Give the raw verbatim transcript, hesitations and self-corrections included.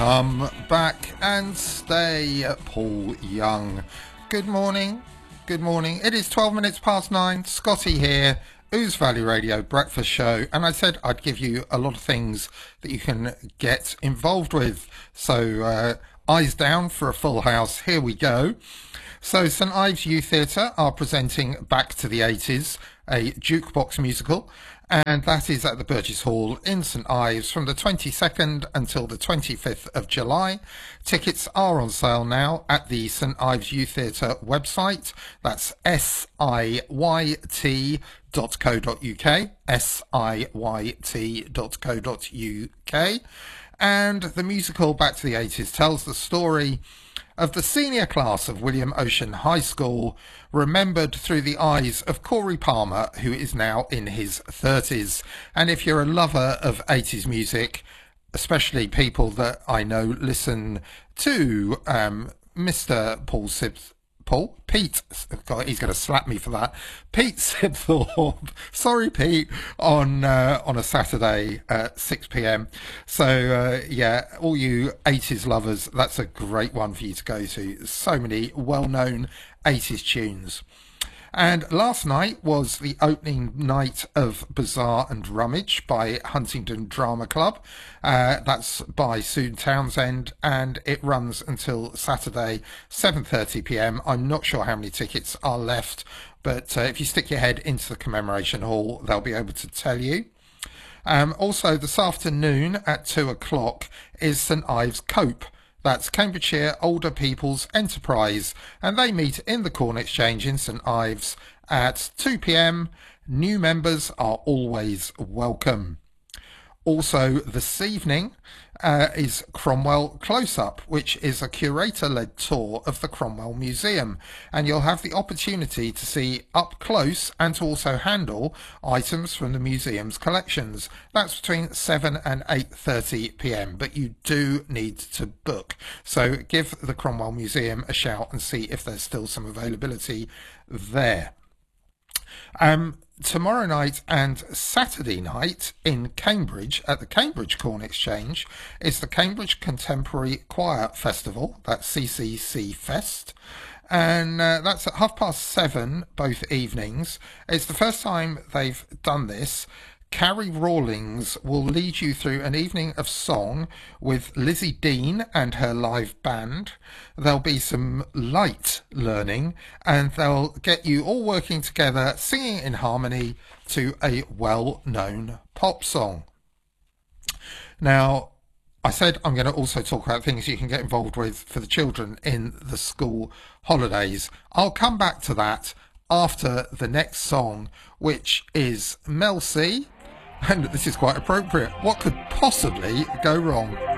Come back and stay, Paul Young. Good morning, good morning. It is twelve minutes past nine. Scotty here, Ouse Valley Radio Breakfast Show. And I said I'd give you a lot of things that you can get involved with. So uh, eyes down for a full house. Here we go. So St Ives Youth Theatre are presenting Back to the eighties, a jukebox musical, and that is at the Burgess Hall in St Ives from the twenty-second until the twenty-fifth of July. Tickets are on sale now at the St Ives Youth Theatre website. That's S I Y T dot co dot U K, S I Y T dot co dot U K. And the musical Back to the eighties tells the story of the senior class of William Ocean High School, remembered through the eyes of Corey Palmer, who is now in his thirties. And if you're a lover of eighties music, especially people that I know listen to um, Mister Paul Sips, Paul? Pete, God, he's going to slap me for that. Pete Sibthorpe, sorry Pete, on uh, on a Saturday at six p.m. So uh, yeah, all you eighties lovers, that's a great one for you to go to. So many well-known eighties tunes. And last night was the opening night of Bizarre and Rummage by Huntingdon Drama Club. Uh, that's by Sue Townsend, and it runs until Saturday, seven thirty p.m. I'm not sure how many tickets are left, but uh, if you stick your head into the commemoration hall, they'll be able to tell you. Um, also, this afternoon at two o'clock is St Ives Cope. That's Cambridgeshire Older People's Enterprise, and they meet in the Corn Exchange in St Ives at two p.m. New members are always welcome. Also this evening uh, is Cromwell Close-Up, which is a curator-led tour of the Cromwell Museum, and you'll have the opportunity to see up close and to also handle items from the museum's collections. That's between seven and eight thirty p.m, but you do need to book. So give the Cromwell Museum a shout and see if there's still some availability there. Um, tomorrow night and Saturday night in Cambridge at the Cambridge Corn Exchange is the Cambridge Contemporary Choir Festival. That's C C C Fest. And uh, that's at half past seven both evenings. It's the first time they've done this. Carrie Rawlings will lead you through an evening of song with Lizzie Dean and her live band. There'll be some light learning, and they'll get you all working together, singing in harmony to a well-known pop song. Now, I said I'm going to also talk about things you can get involved with for the children in the school holidays. I'll come back to that after the next song, which is Mel C. And this is quite appropriate. What could possibly go wrong?